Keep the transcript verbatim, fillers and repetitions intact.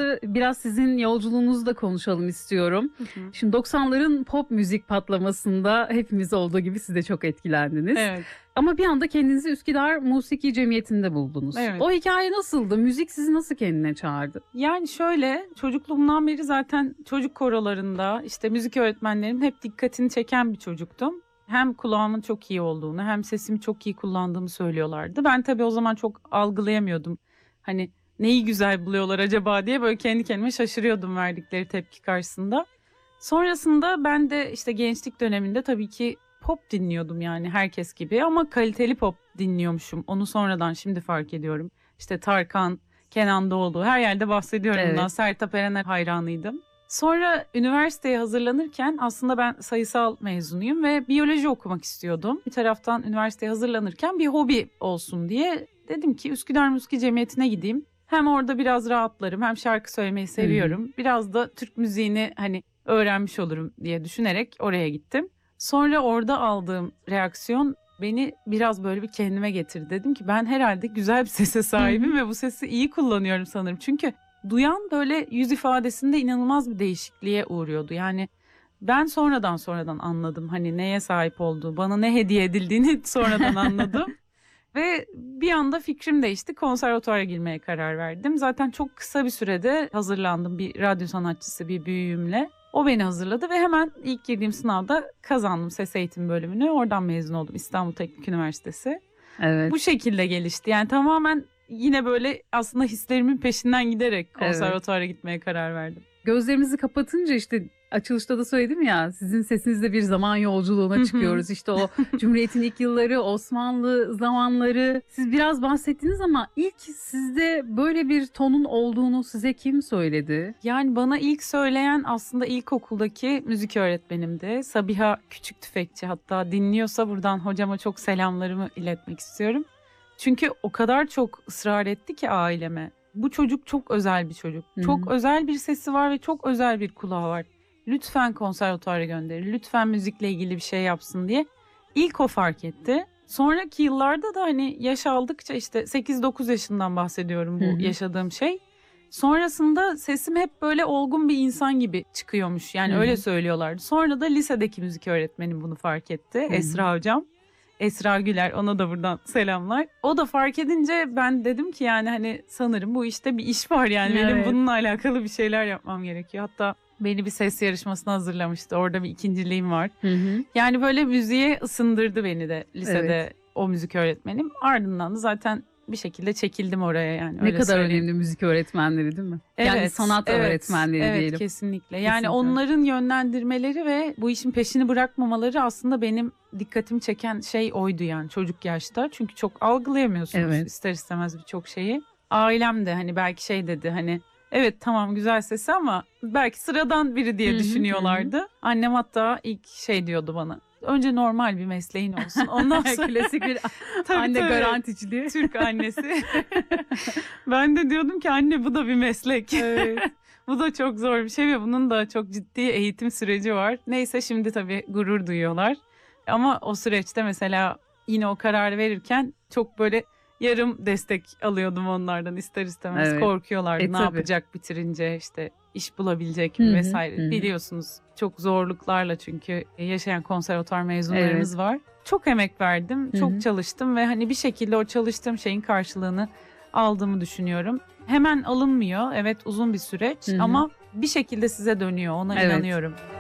aslında biraz sizin yolculuğunuzu da konuşalım istiyorum. Hı hı. Şimdi doksanların pop müzik patlamasında hepimiz olduğu gibi siz de çok etkilendiniz. Evet. Ama bir anda kendinizi Üsküdar Musiki Cemiyeti'nde buldunuz. Evet. O hikaye nasıldı? Müzik sizi nasıl kendine çağırdı? Yani şöyle, çocukluğumdan beri zaten çocuk korolarında işte müzik öğretmenlerim hep dikkatini çeken bir çocuktum. Hem kulağımın çok iyi olduğunu hem sesimi çok iyi kullandığımı söylüyorlardı. Ben tabii o zaman çok algılayamıyordum. Hani neyi güzel buluyorlar acaba diye böyle kendi kendime şaşırıyordum verdikleri tepki karşısında. Sonrasında ben de işte gençlik döneminde tabii ki pop dinliyordum yani herkes gibi ama kaliteli pop dinliyormuşum. Onu sonradan şimdi fark ediyorum. İşte Tarkan, Kenan Doğulu her yerde bahsediyorum Evet. bundan. Sertab Erener hayranıydım. Sonra üniversiteye hazırlanırken aslında ben sayısal mezunuyum ve biyoloji okumak istiyordum. Bir taraftan üniversiteye hazırlanırken bir hobi olsun diye dedim ki Üsküdar Musiki Cemiyeti'ne gideyim. Hem orada biraz rahatlarım hem şarkı söylemeyi seviyorum. Hı hı. Biraz da Türk müziğini hani öğrenmiş olurum diye düşünerek oraya gittim. Sonra orada aldığım reaksiyon beni biraz böyle bir kendime getirdi. Dedim ki ben herhalde güzel bir sese sahibim ve bu sesi iyi kullanıyorum sanırım. Çünkü duyan böyle yüz ifadesinde inanılmaz bir değişikliğe uğruyordu. Yani ben sonradan sonradan anladım hani neye sahip olduğu, bana ne hediye edildiğini sonradan anladım. Ve bir anda fikrim değişti. Konservatuvara girmeye karar verdim. Zaten çok kısa bir sürede hazırlandım bir radyo sanatçısı bir büyüğümle. O beni hazırladı ve hemen ilk girdiğim sınavda kazandım ses eğitimi bölümünü. Oradan mezun oldum İstanbul Teknik Üniversitesi. Evet. Bu şekilde gelişti. Yani tamamen yine böyle aslında hislerimin peşinden giderek konservatuvara evet. gitmeye karar verdim. Gözlerimizi kapatınca işte açılışta da söyledim ya sizin sesinizde bir zaman yolculuğuna çıkıyoruz. İşte o Cumhuriyet'in ilk yılları, Osmanlı zamanları. Siz biraz bahsettiniz ama ilk sizde böyle bir tonun olduğunu size kim söyledi? Yani bana ilk söyleyen aslında ilkokuldaki müzik öğretmenimdi. Sabiha Küçük Tüfekçi, hatta dinliyorsa buradan hocama çok selamlarımı iletmek istiyorum. Çünkü o kadar çok ısrar etti ki aileme. Bu çocuk çok özel bir çocuk. Hı-hı. Çok özel bir sesi var ve çok özel bir kulağı var. Lütfen konservatuvara gönderin. Lütfen müzikle ilgili bir şey yapsın diye. İlk o fark etti. Sonraki yıllarda da hani yaş aldıkça işte sekiz dokuz yaşından bahsediyorum bu Hı-hı. yaşadığım şey. Sonrasında sesim hep böyle olgun bir insan gibi çıkıyormuş. Yani Hı-hı. öyle söylüyorlardı. Sonra da lisedeki müzik öğretmenim bunu fark etti. Hı-hı. Esra hocam. Esra Güler, ona da buradan selamlar. O da fark edince ben dedim ki yani hani sanırım bu işte bir iş var yani. Evet. Benim bununla alakalı bir şeyler yapmam gerekiyor. Hatta beni bir ses yarışmasına hazırlamıştı. Orada bir ikinciliğim var. Hı hı. Yani böyle müziğe ısındırdı beni de lisede evet. o müzik öğretmenim. Ardından da zaten bir şekilde çekildim oraya yani. Ne öyle kadar söyleyeyim. Önemli müzik öğretmenleri değil mi? Evet, yani sanat evet, öğretmenleri evet, diyelim. Kesinlikle. Yani kesinlikle. Onların yönlendirmeleri ve bu işin peşini bırakmamaları aslında benim dikkatimi çeken şey oydu yani çocuk yaşta. Çünkü çok algılayamıyorsunuz evet. ister istemez birçok şeyi. Ailem de hani belki şey dedi hani evet tamam güzel sesi ama belki sıradan biri diye Hı-hı, düşünüyorlardı. Hı-hı. Annem hatta ilk şey diyordu bana. Önce normal bir mesleğin olsun. Ondan sonra klasik bir tabii, anne tabii, garanticiliği. Türk annesi. Ben de diyordum ki anne bu da bir meslek. Evet. Bu da çok zor bir şey ve bunun da çok ciddi eğitim süreci var. Neyse şimdi tabii gurur duyuyorlar. Ama o süreçte mesela yine o kararı verirken çok böyle yarım destek alıyordum onlardan ister istemez. Evet. Korkuyorlardı e, ne tabii. yapacak bitirince işte iş bulabilecek mi vesaire. Hı-hı. Biliyorsunuz çok zorluklarla çünkü yaşayan konservatuvar mezunlarımız evet. var. Çok emek verdim, Hı-hı. çok çalıştım ve hani bir şekilde o çalıştığım şeyin karşılığını aldığımı düşünüyorum. Hemen alınmıyor, evet uzun bir süreç Hı-hı. ama bir şekilde size dönüyor, ona evet. inanıyorum.